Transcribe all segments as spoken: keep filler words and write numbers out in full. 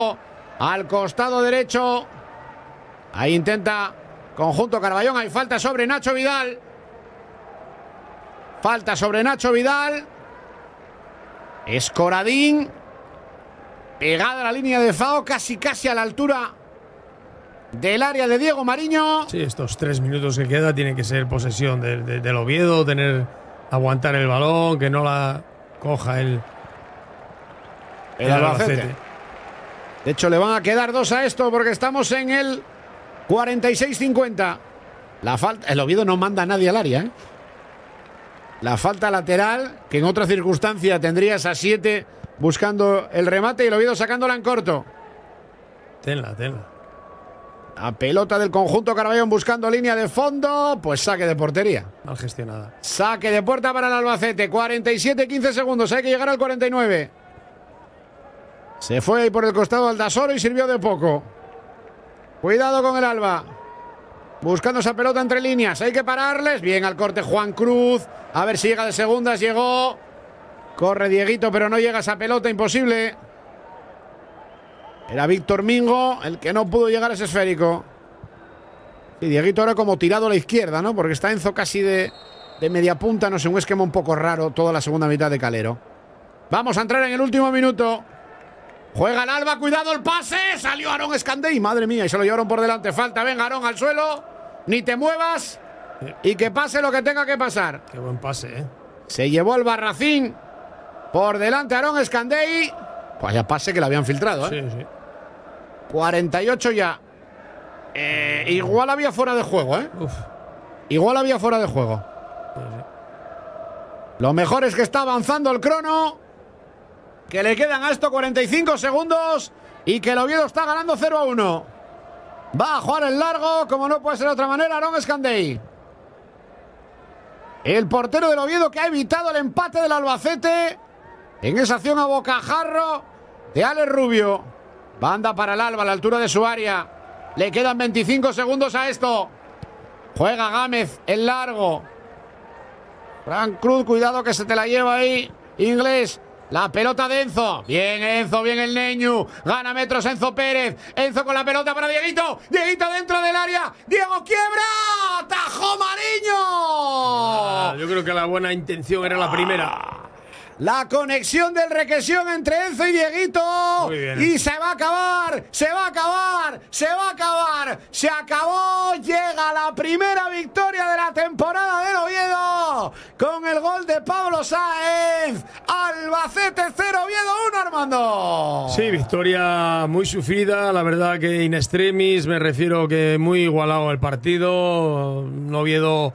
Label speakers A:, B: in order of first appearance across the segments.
A: al costado derecho. Ahí intenta conjunto Carballón. Hay falta sobre Nacho Vidal. Falta sobre Nacho Vidal. Escoradín. Pegada a la línea de Fao, casi casi a la altura del área de Diego Mariño.
B: Sí, estos tres minutos que queda tienen que ser posesión del de, de Oviedo, tener, aguantar el balón, que no la coja el,
A: el, el Albacete. Albacete. De hecho, le van a quedar dos a esto porque estamos en el cuarenta y seis cincuenta. La falta, el Oviedo no manda a nadie al área, ¿eh? La falta lateral, que en otra circunstancia tendrías a siete buscando el remate y el Oviedo sacándola en corto.
B: Tenla, tenla.
A: La pelota del conjunto Carballón buscando línea de fondo. Pues saque de portería.
B: Mal gestionada.
A: Saque de puerta para el Albacete. cuarenta y siete quince segundos. Hay que llegar al cuarenta y nueve. Se fue ahí por el costado Aldasoro y sirvió de poco. Cuidado con el Alba. Buscando esa pelota entre líneas. Hay que pararles. Bien al corte Juan Cruz. A ver si llega de segundas. Llegó. Corre Dieguito, pero no llega esa pelota. Imposible. Era Víctor Mingo el que no pudo llegar a ese esférico. Y Dieguito ahora como tirado a la izquierda, ¿no? Porque está Enzo casi de, de media punta. No sé, un esquema un poco raro toda la segunda mitad de Calero. Vamos a entrar en el último minuto. Juega el Alba, cuidado el pase. Salió Aarón Escandey, madre mía, y se lo llevaron por delante. Falta, venga Aarón al suelo. Ni te muevas. Y que pase lo que tenga que pasar.
B: Qué buen pase, ¿eh?
A: Se llevó el Barracín por delante Aarón Escandey. Pues ya pase que la habían filtrado, ¿eh?
B: Sí, sí.
A: cuarenta y ocho ya. Eh, igual había fuera de juego, ¿eh?
B: Uf.
A: Igual había fuera de juego.
B: Sí, sí.
A: Lo mejor es que está avanzando el crono. Que le quedan a esto cuarenta y cinco segundos. Y que el Oviedo está ganando cero a uno. Va a jugar el largo, como no puede ser de otra manera, Aarón Escandey. El portero del Oviedo que ha evitado el empate del Albacete. En esa acción a bocajarro de Alex Rubio. Banda para el Alba a la altura de su área. Le quedan veinticinco segundos a esto. Juega Gámez el largo. Frank Cruz, cuidado que se te la lleva ahí. Inglés. La pelota de Enzo. Bien Enzo, bien el Neñu. Gana metros Enzo Pérez. Enzo con la pelota para Dieguito. Dieguito dentro del área. Diego quiebra. ¡Atajó Mariño!
B: Ah, yo creo que la buena intención era la primera.
A: La conexión del requesión entre Enzo y Dieguito.
B: Muy bien.
A: Y se va a acabar, se va a acabar, se va a acabar. Se acabó, llega la primera victoria de la temporada del Oviedo. Con el gol de Pablo Sáenz. Albacete cero, Oviedo uno, Armando.
B: Sí, victoria muy sufrida. La verdad que in extremis, me refiero que muy igualado el partido. Un Oviedo...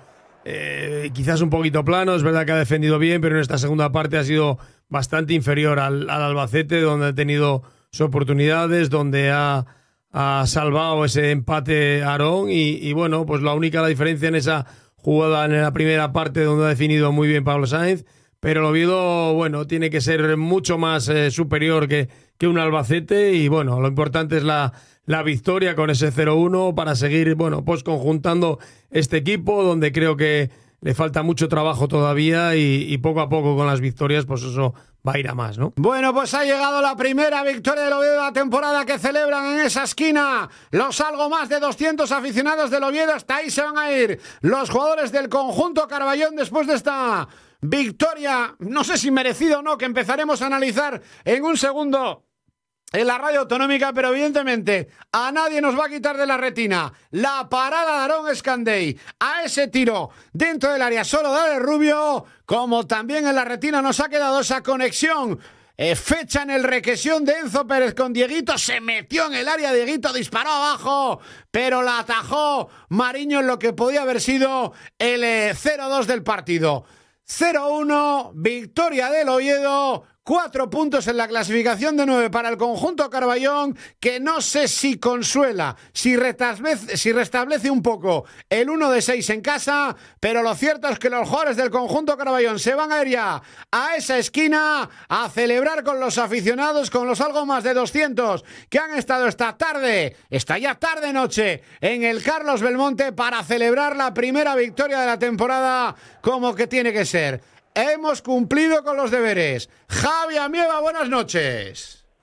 B: Eh, quizás un poquito plano, es verdad que ha defendido bien, pero en esta segunda parte ha sido bastante inferior al, al Albacete, donde ha tenido sus oportunidades, donde ha, ha salvado ese empate Aarón y, y bueno, pues la única la diferencia en esa jugada en la primera parte donde ha definido muy bien Pablo Sáenz, pero el Oviedo, bueno, tiene que ser mucho más eh, superior que, que un Albacete y bueno, lo importante es la La victoria con ese cero uno para seguir, bueno, pues conjuntando este equipo donde creo que le falta mucho trabajo todavía y, y poco a poco con las victorias, pues eso va a ir a más, ¿no?
A: Bueno, pues ha llegado la primera victoria del Oviedo de la temporada que celebran en esa esquina los algo más de doscientos aficionados del Oviedo. Hasta ahí se van a ir los jugadores del conjunto Carballón después de esta victoria, no sé si merecida o no, que empezaremos a analizar en un segundo en la radio autonómica, pero evidentemente a nadie nos va a quitar de la retina la parada de Aarón Escandey a ese tiro dentro del área solo de Alex Rubio, como también en la retina nos ha quedado esa conexión eh, fecha en el requesión de Enzo Pérez con Dieguito. Se metió en el área, Dieguito disparó abajo, pero la atajó Mariño en lo que podía haber sido el eh, cero dos del partido. cero uno, victoria del Oviedo. Cuatro puntos en la clasificación de nueve para el conjunto Carballón, que no sé si consuela, si restablece, si restablece un poco el uno de seis en casa, pero lo cierto es que los jugadores del conjunto Carballón se van a ir ya a esa esquina a celebrar con los aficionados, con los algo más de doscientos que han estado esta tarde, esta ya tarde noche, en el Carlos Belmonte para celebrar la primera victoria de la temporada como que tiene que ser. Hemos cumplido con los deberes. Javi Amieva, buenas noches.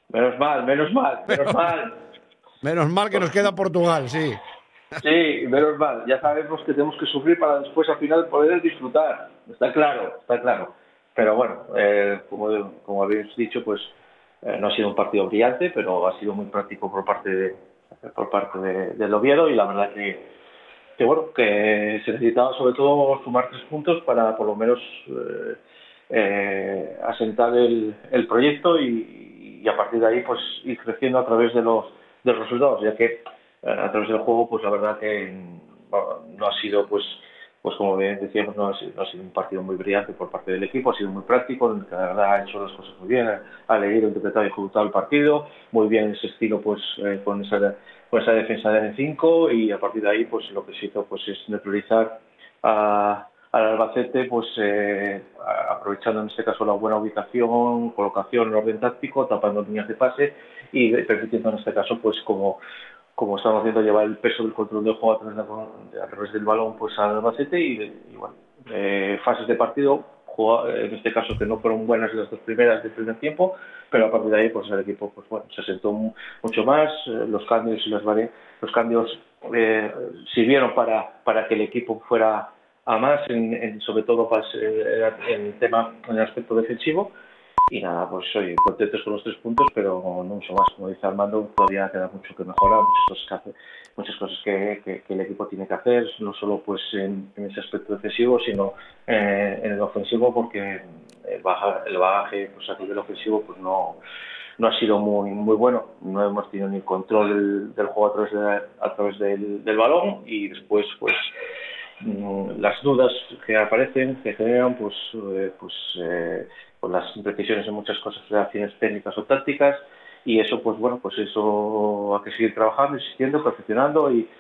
C: Menos mal, menos mal, menos mal.
A: Menos mal que nos queda Portugal, sí.
C: Sí, menos mal. Ya sabemos que tenemos que sufrir para después al final poder disfrutar. Está claro, está claro. Pero bueno, eh, como, como habéis dicho, pues eh, no ha sido un partido brillante, pero ha sido muy práctico por parte de, por parte de, del Oviedo, y la verdad que, que bueno, que se necesitaba sobre todo sumar tres puntos para por lo menos eh, eh, asentar el, el proyecto y, y a partir de ahí pues ir creciendo a través de los, de los resultados, ya que a través del juego, pues la verdad que bueno, no ha sido, pues, pues como bien decíamos, no ha, sido, no ha sido un partido muy brillante por parte del equipo, ha sido muy práctico, la verdad ha hecho las cosas muy bien, ha leído, interpretado y ejecutado el partido, muy bien ese estilo, pues eh, con, esa, con esa defensa de cinco, y a partir de ahí, pues lo que se hizo pues, es neutralizar a, al Albacete, pues eh, aprovechando en este caso la buena ubicación, colocación, el orden táctico, tapando líneas de pase y permitiendo en este caso, pues como como estamos haciendo, llevar el peso del control del juego a través, de, a través del balón pues al Albacete y, y bueno, eh, fases de partido, juega, en este caso que no fueron buenas las dos primeras del primer tiempo, pero a partir de ahí pues el equipo pues bueno se sentó mucho más, eh, los cambios y las vari los cambios eh, sirvieron para para que el equipo fuera a más, en, en, sobre todo pues, eh, en el tema, en el aspecto defensivo. Y nada, pues oye, contentos con los tres puntos, pero no mucho más. Como dice Armando, todavía queda mucho que mejorar, muchas cosas que hacer, muchas cosas que, que, que el equipo tiene que hacer, no solo pues en, en ese aspecto defensivo, sino eh, en el ofensivo, porque el, baja, el bagaje pues, a nivel ofensivo pues no, no ha sido muy muy bueno. No hemos tenido ni control del, del juego a través, de, a través del, del balón, y después pues las dudas que aparecen, que generan, pues, eh, pues eh, con las imprecisiones en muchas cosas, relaciones técnicas o tácticas, y eso, pues bueno, pues eso hay que seguir trabajando, insistiendo, perfeccionando y,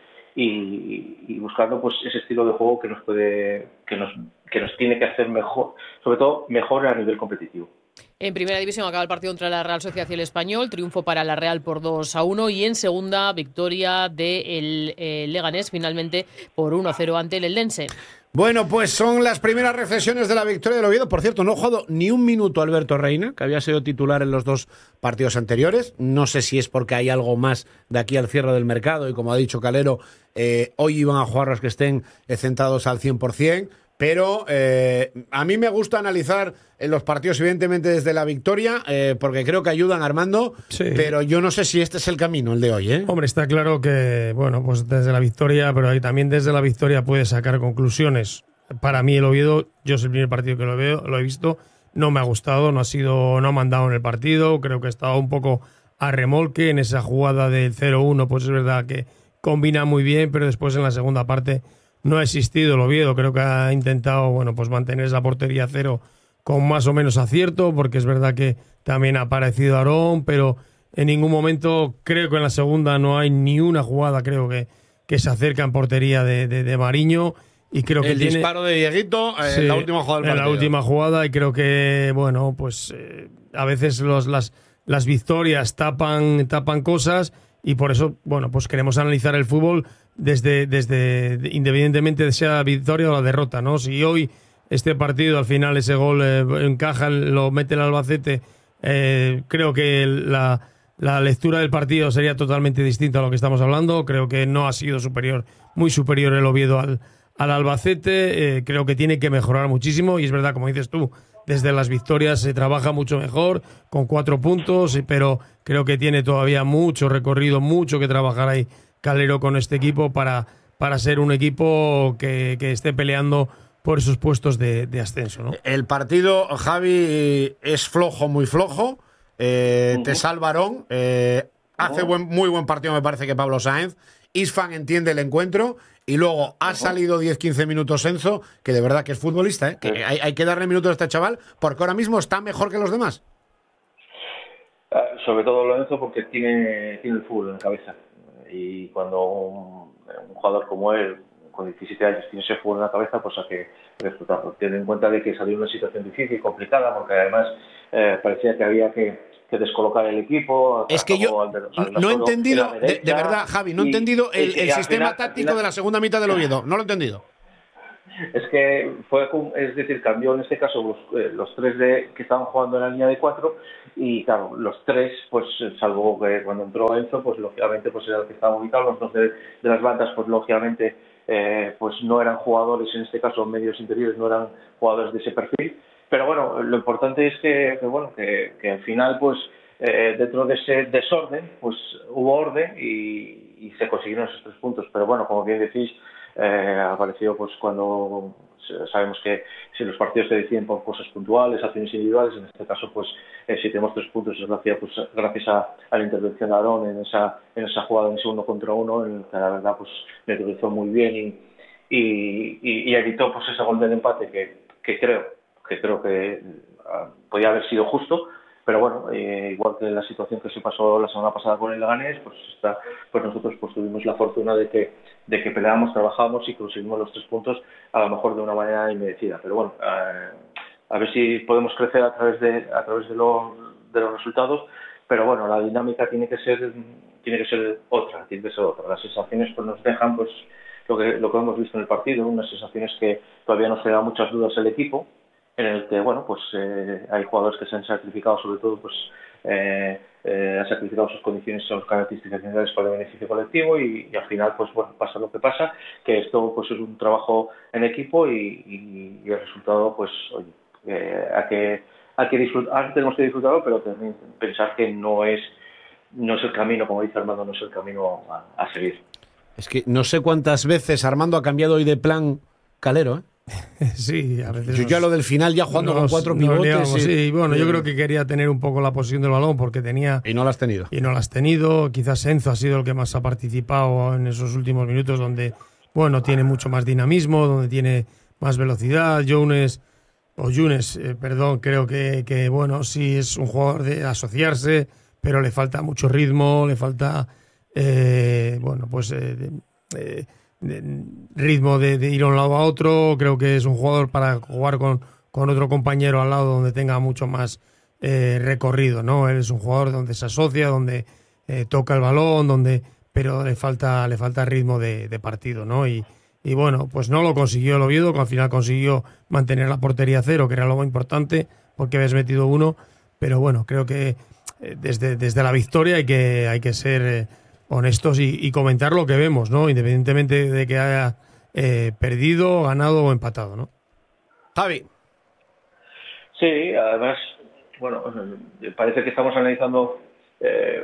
C: y, y buscando pues ese estilo de juego que nos puede, que nos, que nos tiene que hacer mejor, sobre todo mejor a nivel competitivo.
D: En primera división acaba el partido entre la Real Sociedad y el Español, triunfo para la Real por dos a uno, y en segunda victoria del eh, Leganés finalmente por uno a cero ante el Eldense.
A: Bueno, pues son las primeras reflexiones de la victoria del Oviedo. Por cierto, no ha jugado ni un minuto Alberto Reina, que había sido titular en los dos partidos anteriores. No sé si es porque hay algo más de aquí al cierre del mercado y, como ha dicho Calero, eh, hoy iban a jugar los que estén eh, centrados al cien por cien. Pero eh, a mí me gusta analizar los partidos, evidentemente, desde la victoria, eh, porque creo que ayudan, Armando, sí. Pero yo no sé si este es el camino, el de hoy, ¿eh?
B: Hombre, está claro que, bueno, pues desde la victoria, pero ahí también desde la victoria puedes sacar conclusiones. Para mí el Oviedo, yo es el primer partido que lo veo, lo he visto, no me ha gustado, no ha sido, no ha mandado en el partido, creo que ha estado un poco a remolque en esa jugada del cero uno, pues es verdad que combina muy bien, pero después en la segunda parte no ha existido el Oviedo. Creo que ha intentado, bueno, pues mantener esa portería cero con más o menos acierto, porque es verdad que también ha aparecido Aarón, pero en ningún momento, creo que en la segunda no hay ni una jugada, creo que, que se acerca en portería de, de, de Mariño, y creo que
A: el
B: tiene,
A: disparo de Dieguito eh,
B: sí,
A: en la última jugada del
B: en
A: partido.
B: la última jugada, y creo que, bueno, pues eh, a veces los, las, las victorias tapan, tapan cosas, y por eso, bueno, pues queremos analizar el fútbol desde, desde independientemente de sea la victoria o la derrota, ¿no? Si hoy este partido al final ese gol eh, encaja, lo mete el Albacete, eh, creo que la, la lectura del partido sería totalmente distinta a lo que estamos hablando. Creo que no ha sido superior, muy superior el Oviedo al, al Albacete. Eh, creo que tiene que mejorar muchísimo, y es verdad, como dices tú, desde las victorias se trabaja mucho mejor, con cuatro puntos, pero creo que tiene todavía mucho recorrido, mucho que trabajar ahí Calero con este equipo para, para ser un equipo que, que esté peleando por esos puestos de, de ascenso, ¿no?
A: El partido, Javi, es flojo, muy flojo. Eh, uh-huh. Te salva Aarón. Eh, uh-huh. Hace buen, muy buen partido, me parece, que Pablo Sáenz. Isfan entiende el encuentro. Y luego ha uh-huh. salido diez quince minutos Enzo, que de verdad que es futbolista, ¿eh? Que uh-huh. hay, hay que darle minutos a este chaval, porque ahora mismo está mejor que los demás.
C: Uh, sobre todo lo Enzo, porque tiene, tiene el fútbol en la cabeza. Y cuando un, un jugador como él, con diecisiete años, tiene ese fútbol en la cabeza, pues hay que disfrutarlo. Ten en cuenta de que salió una situación difícil, complicada, porque además eh, parecía que había que, que descolocar el equipo.
A: Es que yo al, al no he entendido, de, de verdad, Javi, no he entendido el, el sistema final, táctico final, de la segunda mitad del Oviedo. No lo he entendido.
C: Es que fue, es decir, cambió en este caso los, eh, los tres de, que estaban jugando en la línea de cuatro y claro, los tres, pues salvo que cuando entró Enzo, pues lógicamente pues era el que estaba ubicado, los dos de, de las bandas, pues lógicamente eh, pues no eran jugadores, en este caso medios interiores, no eran jugadores de ese perfil, pero bueno, lo importante es que, que bueno, que, que al final pues eh, dentro de ese desorden, pues hubo orden y, y se consiguieron esos tres puntos, pero bueno, como bien decís, Eh, ha aparecido pues cuando sabemos que si los partidos se deciden por cosas puntuales, acciones individuales, en este caso pues eh, si tenemos tres puntos es gracias, pues, gracias a, a la intervención de Aarón en esa en esa jugada en ese uno contra uno, en que la verdad pues me utilizó muy bien y, y, y, y evitó pues ese gol del empate que, que creo que creo que uh, podía haber sido justo. Pero bueno, eh, igual que la situación que se pasó la semana pasada con el Leganés, pues está, pues nosotros pues tuvimos la fortuna de que de que peleábamos, trabajábamos y conseguimos los tres puntos a lo mejor de una manera inmerecida. Pero bueno, eh, a ver si podemos crecer a través de a través de, lo, de los resultados. Pero bueno, la dinámica tiene que ser tiene que ser otra, tiene que ser otra. Las sensaciones pues nos dejan pues lo que lo que hemos visto en el partido, unas sensaciones que todavía nos quedan muchas dudas el equipo, en el que bueno pues eh, hay jugadores que se han sacrificado, sobre todo pues eh, eh, han sacrificado sus condiciones, sus características generales para el beneficio colectivo y, y al final pues bueno pasa lo que pasa, que esto pues es un trabajo en equipo y, y, y el resultado pues oye eh, hay que hay que disfrutar, tenemos que disfrutarlo, pero también pensar que no es no es el camino, como dice Armando, no es el camino a, a seguir.
A: Es que no sé cuántas veces Armando ha cambiado hoy de plan Calero, ¿eh?
B: Sí, a veces.
A: Yo ya lo del final, ya jugando nos, con cuatro pivotes.
B: Liamos,
A: y,
B: sí, bueno,
A: y,
B: yo creo que quería tener un poco la posición del balón porque tenía.
A: Y no la has tenido.
B: Y no la has tenido. Quizás Enzo ha sido el que más ha participado en esos últimos minutos, donde, bueno, tiene mucho más dinamismo, donde tiene más velocidad. Younes, o Younes, eh, perdón, creo que, que, bueno, sí es un jugador de asociarse, pero le falta mucho ritmo, le falta, eh, bueno, pues. Eh, de, eh, De ritmo de, de ir de un lado a otro. Creo que es un jugador para jugar con, con otro compañero al lado donde tenga mucho más eh, recorrido, ¿no? Él es un jugador donde se asocia, donde eh, toca el balón, donde pero le falta le falta ritmo de, de partido, ¿no? Y, y bueno, pues no lo consiguió el Oviedo, que al final consiguió mantener la portería cero, que era lo más importante, porque habías metido uno, pero bueno, creo que eh, desde, desde la victoria hay que, hay que ser eh, honestos y, y comentar lo que vemos, ¿no? Independientemente de que haya eh, perdido, ganado o empatado, ¿no?
A: Javi.
C: Sí, además, bueno, parece que estamos analizando eh,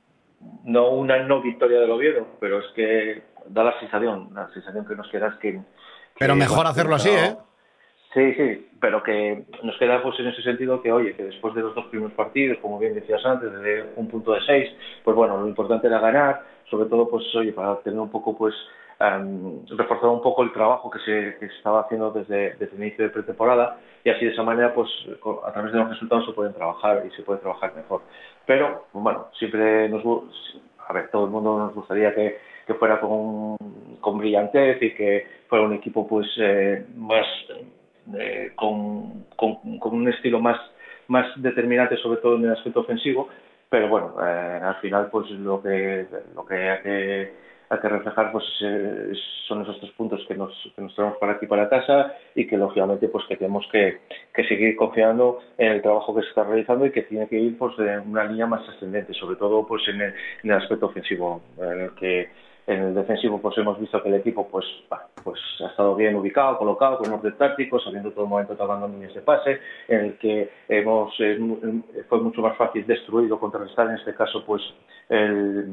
C: no una no victoria del Oviedo, pero es que da la sensación, la sensación que nos queda es que... que
A: pero mejor
C: bueno,
A: hacerlo así, ¿eh?
C: Sí, sí, pero que nos queda pues en ese sentido que, oye, que después de los dos primeros partidos, como bien decías antes, de un punto de seis, pues bueno, lo importante era ganar, sobre todo, pues oye, para tener un poco, pues, um, reforzar un poco el trabajo que se, que se estaba haciendo desde, desde el inicio de pretemporada, y así de esa manera, pues, a través de los resultados se pueden trabajar y se puede trabajar mejor. Pero, bueno, siempre nos... A ver, todo el mundo nos gustaría que, que fuera con, con brillantez y que fuera un equipo, pues, eh, más... Eh, con, con, con un estilo más, más determinante, sobre todo en el aspecto ofensivo, pero bueno, eh, al final pues lo que lo que hay que, hay que reflejar pues eh, son esos tres puntos que nos, que nos traemos para aquí para casa y que lógicamente pues que tenemos que, que seguir confiando en el trabajo que se está realizando y que tiene que ir pues de una línea más ascendente, sobre todo pues en el, en el aspecto ofensivo, en el que en el defensivo pues hemos visto que el equipo pues pues ha estado bien ubicado, colocado, con orden táctico, sabiendo todo el momento tocando líneas de pase, en el que hemos eh, fue mucho más fácil destruir o contrarrestar en este caso pues el,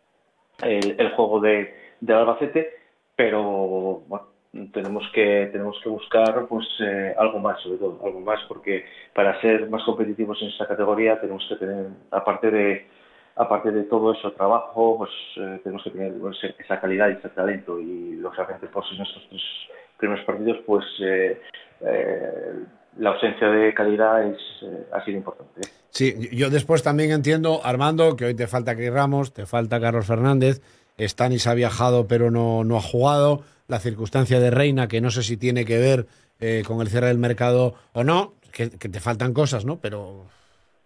C: el, el juego de, de Albacete, pero bueno, tenemos que tenemos que buscar pues eh, algo más, sobre todo algo más, porque para ser más competitivos en esta categoría tenemos que tener, aparte de aparte de todo eso trabajo, pues eh, tenemos que tener pues, esa calidad y ese talento, y lógicamente pues en estos tres primeros partidos pues eh, eh, la ausencia de calidad es, eh, ha sido importante. ¿eh?
A: Sí, yo después también entiendo, Armando, que hoy te falta Cris Ramos, te falta Carlos Fernández, Stanis ha viajado pero no, no ha jugado, la circunstancia de Reina, que no sé si tiene que ver eh, con el cierre del mercado o no, que, que te faltan cosas, ¿no? Pero...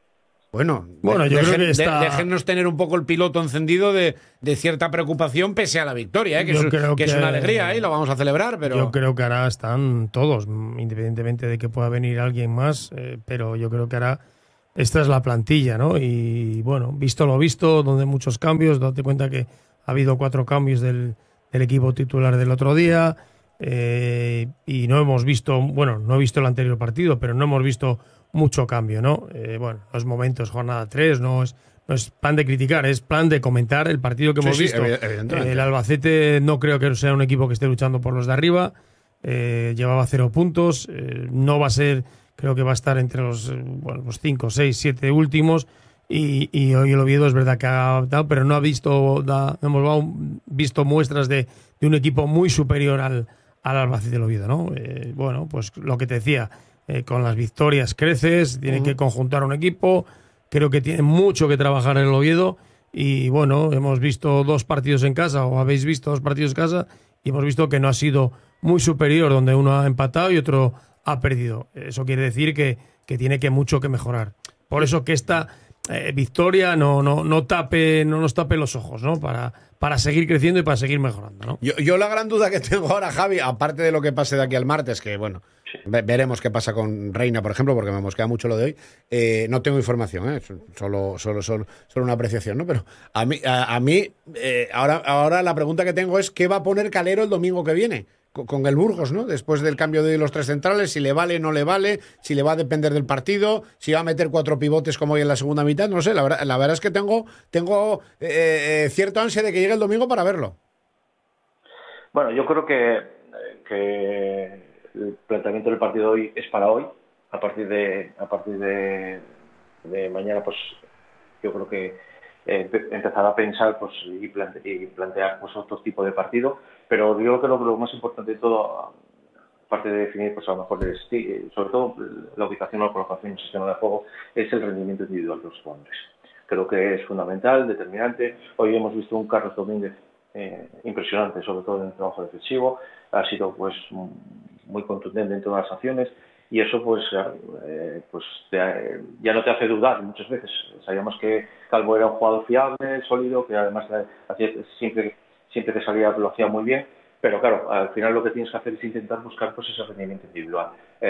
A: Bueno,
B: bueno yo
A: dejen,
B: creo que está...
A: de, déjennos tener un poco el piloto encendido de, de cierta preocupación pese a la victoria, ¿eh? que, es, que, que es una alegría y ¿eh? Lo vamos a celebrar. Pero
B: yo creo que ahora están todos, independientemente de que pueda venir alguien más, eh, pero yo creo que ahora esta es la plantilla, ¿no? Y bueno, visto lo visto, donde muchos cambios, date cuenta que ha habido cuatro cambios del, del equipo titular del otro día, eh, y no hemos visto, bueno, no he visto el anterior partido, pero no hemos visto mucho cambio, ¿no? Eh, bueno, los momentos, jornada tres, no es, no es plan de criticar, es plan de comentar el partido que hemos
A: sí,
B: visto.
A: Sí, evidentemente.
B: El Albacete no creo que sea un equipo que esté luchando por los de arriba, eh, llevaba cero puntos, eh, no va a ser, creo que va a estar entre los, bueno, los cinco, seis, siete últimos, y, y hoy el Oviedo es verdad que ha dado, pero no ha visto, da, hemos visto muestras de, de un equipo muy superior al, al Albacete del Oviedo, ¿no? Eh, bueno, pues lo que te decía, Eh, con las victorias creces, tienen uh-huh. que conjuntar un equipo, creo que tiene mucho que trabajar en el Oviedo y bueno, hemos visto dos partidos en casa o habéis visto dos partidos en casa y hemos visto que no ha sido muy superior, donde uno ha empatado y otro ha perdido. Eso quiere decir que, que tiene que mucho que mejorar. Por eso que esta eh, victoria no, no, no, tape, no nos tape los ojos, ¿no? Para, para seguir creciendo y para seguir mejorando, ¿no?
A: Yo, yo la gran duda que tengo ahora, Javi, aparte de lo que pase de aquí al martes, que bueno, veremos qué pasa con Reina, por ejemplo, porque me mosquea mucho lo de hoy. Eh, no tengo información, ¿eh? solo, solo, solo, solo una apreciación, ¿no? Pero a mí, a, a mí eh, ahora, ahora la pregunta que tengo es ¿qué va a poner Calero el domingo que viene? Con, con el Burgos, ¿no? Después del cambio de los tres centrales, si le vale, no le vale, si le va a depender del partido, si va a meter cuatro pivotes como hoy en la segunda mitad, no sé. La verdad, la verdad es que tengo, tengo eh, eh, cierto ansia de que llegue el domingo para verlo.
C: Bueno, yo creo que, que el planteamiento del partido hoy es para hoy. A partir de a partir de, de mañana, pues yo creo que eh, empezar a pensar pues y, plante, y plantear pues otro tipo de partido. Pero yo creo que lo, lo más importante de todo, aparte de definir pues a lo mejor el estilo, sobre todo la ubicación o la colocación en el sistema de juego, es el rendimiento individual de los jugadores. Creo que es fundamental, determinante. Hoy hemos visto un Carlos Domínguez eh, impresionante, sobre todo en el trabajo defensivo. Ha sido pues muy contundente en todas las acciones y eso pues eh, pues te, ya no te hace dudar muchas veces. Sabíamos que Calvo era un jugador fiable, sólido, que además hacía, siempre siempre que salía lo hacía muy bien, pero claro, al final lo que tienes que hacer es intentar buscar pues ese rendimiento individual.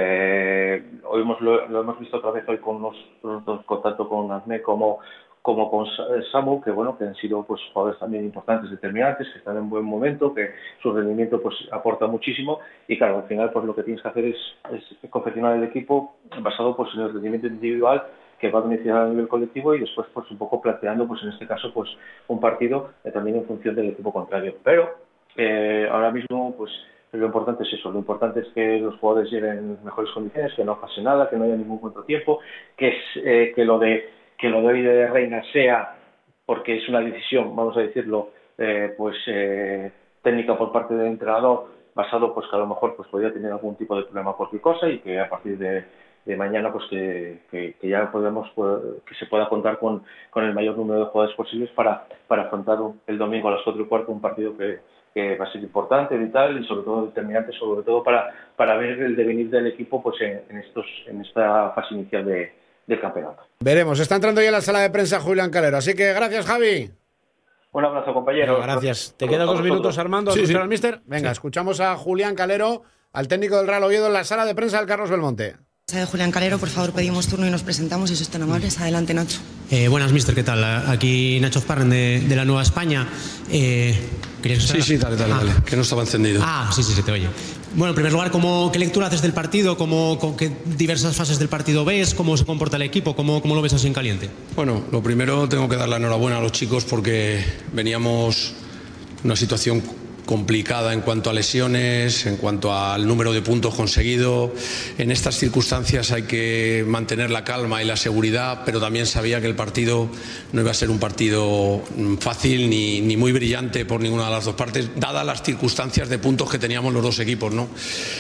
C: Eh, hoy hemos, lo, lo hemos visto otra vez hoy con los, los tanto con Azné como como con Samu, que bueno, que han sido pues jugadores también importantes, determinantes, que están en buen momento, que su rendimiento pues aporta muchísimo y claro, al final pues lo que tienes que hacer es, es confeccionar el equipo basado pues en el rendimiento individual que va a beneficiar a nivel colectivo y después pues un poco planteando pues en este caso pues un partido eh, también en función del equipo contrario. Pero eh, ahora mismo pues lo importante es eso, lo importante es que los jugadores lleguen en mejores condiciones, que no pase nada, que no haya ningún contratiempo, que es eh, que lo de que lo de hoy de Reina sea, porque es una decisión, vamos a decirlo, eh, pues eh, técnica por parte del entrenador, basado pues que a lo mejor pues podría tener algún tipo de problema cualquier cosa y que a partir de, de mañana pues que, que, que ya podemos pues, que se pueda contar con, con el mayor número de jugadores posibles para, para afrontar el domingo a las cuatro y cuarto un partido que, que va a ser importante, vital y sobre todo determinante, sobre todo para, para ver el devenir del equipo pues en, en estos en esta fase inicial de del campeonato.
A: Veremos, está entrando ya en la sala de prensa Julián Calero, así que gracias, Javi.
C: Un abrazo, compañero.
A: No, gracias. ¿Te quedan dos minutos, Armando?
B: Sí, sí.
A: al míster? Venga, sí. Escuchamos a Julián Calero, al técnico del Real Oviedo, en la sala de prensa del Carlos Belmonte.
E: Julián Calero, por favor, pedimos turno y nos presentamos, si sois tan amables. Adelante, Nacho.
F: Eh, buenas, mister, ¿qué tal? Aquí Nacho Azparren de, de la Nueva España. Eh,
G: sí, sí, dale, dale, ah. dale, que no estaba encendido.
F: Ah, sí, sí, se te oye. Bueno, en primer lugar, ¿cómo, ¿qué lectura haces del partido? ¿Cómo, con ¿Qué diversas fases del partido ves? ¿Cómo se comporta el equipo? ¿Cómo, cómo lo ves así en caliente?
G: Bueno, lo primero tengo que dar la enhorabuena a los chicos porque veníamos una situación complicada en cuanto a lesiones, en cuanto al número de puntos conseguido. En estas circunstancias hay que mantener la calma y la seguridad, pero también sabía que el partido no iba a ser un partido fácil ni, ni muy brillante por ninguna de las dos partes, dadas las circunstancias de puntos que teníamos los dos equipos, ¿no?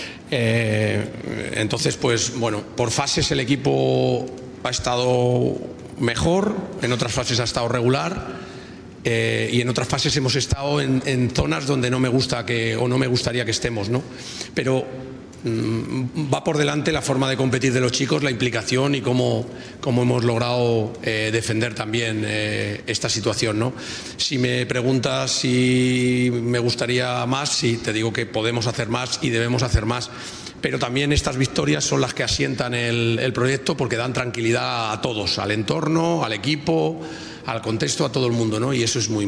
G: Eh, entonces, pues bueno, por fases el equipo ha estado mejor, en otras fases ha estado regular. Eh, y en otras fases hemos estado en, en zonas donde no me gusta que o no me gustaría que estemos, ¿no? Pero va por delante la forma de competir de los chicos, la implicación y cómo, cómo hemos logrado eh, defender también eh, esta situación, ¿no? Si me preguntas si me gustaría más, sí, te digo que podemos hacer más y debemos hacer más. Pero también estas victorias son las que asientan el, el proyecto, porque dan tranquilidad a todos, al entorno, al equipo, al contexto, a todo el mundo, ¿no? Y eso es muy importante.